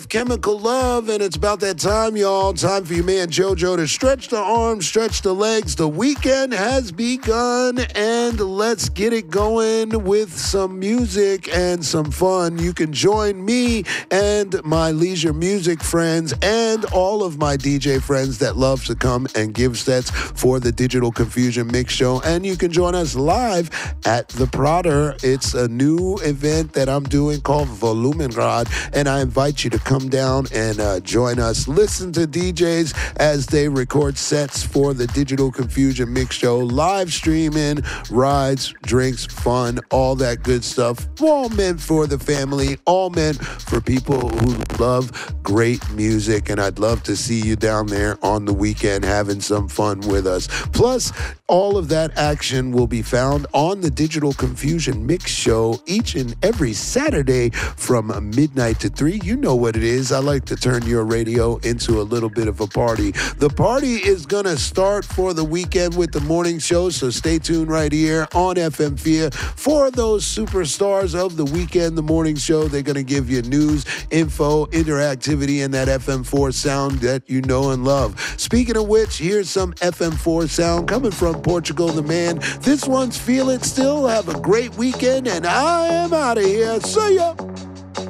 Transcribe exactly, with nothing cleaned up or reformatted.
with Chemical Love, and it's about that time, y'all. Time for your man JoJo to stretch the arms, stretch the legs. The weekend has begun, and let's get it going with some music and some fun. You can join me and my leisure music friends and all of my D J friends that love to come and give sets for the Digital Confusion Mix Show, and you can join us live at the Prater. It's a new event that I'm doing called Volumenrad, and I invite you to come down and uh, join us. Listen to D Js as they record sets for the Digital Confusion Mix Show, live streaming, rides, drinks, fun, all that good stuff. All meant for the family, all meant for people who love great music, and I'd love to see you down there on the weekend having some fun with us. Plus, all of that action will be found on the Digital Confusion Mix Show each and every Saturday from midnight to three. You know what it is. I like to turn your radio into a little bit of a party. The party is going to start for the weekend with the morning show, so stay tuned right here on F M F I A for those superstars of the weekend, the morning show. They're going to give you news, info, interactivity, and that F M four sound that you know and love. Speaking of which, here's some F M four sound coming from Portugal the Man. This one's Feel It Still. Have a great weekend, and I am out of here. See ya!